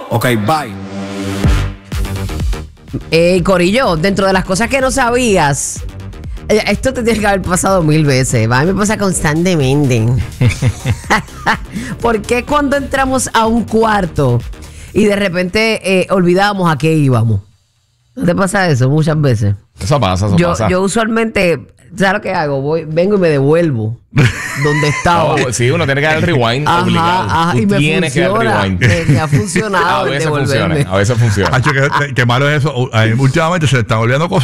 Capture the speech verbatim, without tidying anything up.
Ok, bye. Eh, Corillo, dentro de las cosas que no sabías, eh, esto te tiene que haber pasado mil veces. A mí me pasa constantemente. ¿Por qué cuando entramos a un cuarto y de repente eh, olvidábamos a qué íbamos? ¿No te pasa eso muchas veces? Eso pasa, eso yo, pasa. Yo usualmente, ¿sabes lo que hago? Voy, vengo y me devuelvo donde estaba. No, sí, uno tiene que dar el rewind Ajá, obligado. ajá, Tú y me tienes que dar funciona, rewind. me, me ha funcionado A el veces devolverme. funciona, a veces funciona. Hacho, qué, qué malo es eso. A mí últimamente se le están olvidando cosas.